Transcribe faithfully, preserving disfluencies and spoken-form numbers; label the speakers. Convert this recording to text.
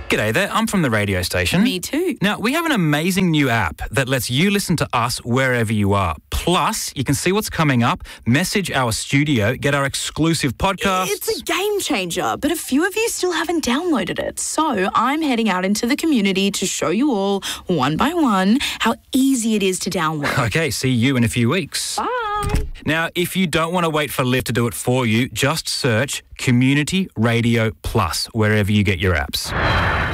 Speaker 1: G'day there, I'm from the radio station.
Speaker 2: Me too.
Speaker 1: Now, we have an amazing new app that lets you listen to us wherever you are. Plus, you can see what's coming up, message our studio, get our exclusive podcasts.
Speaker 2: It's a game changer, but a few of you still haven't downloaded it. So I'm heading out into the community to show you all, one by one, how easy it is to download.
Speaker 1: Okay, see you in a few weeks.
Speaker 2: Bye.
Speaker 1: Now, if you don't want to wait for Liv to do it for you, just search Community Radio Plus wherever you get your apps.